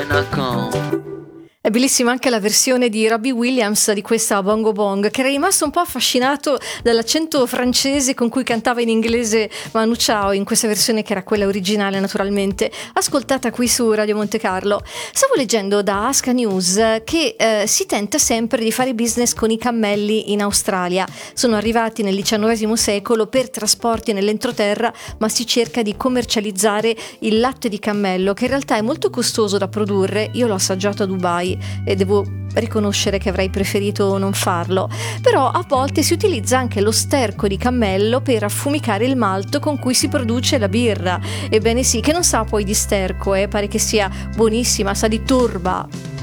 Gmail.com. È bellissima anche la versione di Robbie Williams di questa Bongo Bong, che era rimasto un po' affascinato dall'accento francese con cui cantava in inglese Manu Chao in questa versione che era quella originale naturalmente, ascoltata qui su Radio Monte Carlo. Stavo leggendo da Aska News che si tenta sempre di fare business con i cammelli in Australia. Sono arrivati nel XIX secolo per trasporti nell'entroterra, ma si cerca di commercializzare il latte di cammello, che in realtà è molto costoso da produrre. Io l'ho assaggiato a Dubai e devo riconoscere che avrei preferito non farlo, però a volte si utilizza anche lo sterco di cammello per affumicare il malto con cui si produce la birra. Ebbene sì, che non sa poi di sterco, pare che sia buonissima, sa di turba.